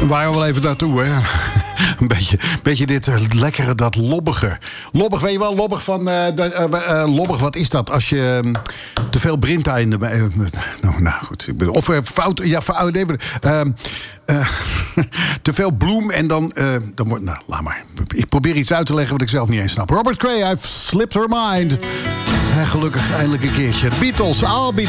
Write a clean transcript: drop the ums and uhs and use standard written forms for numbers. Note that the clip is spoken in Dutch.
waren we wel even naartoe, hè? Een beetje dit lekkere, dat lobbige. Lobbig, weet je wel, lobbig van... lobbig, wat is dat? Als je te veel brinta in de... nou goed. Of fout... Ja, fout... te veel bloem en dan wordt... Nou, laat maar. Ik probeer iets uit te leggen wat ik zelf niet eens snap. Robert Cray, I've slipped her mind. Gelukkig eindelijk een keertje. Beatles, I'll be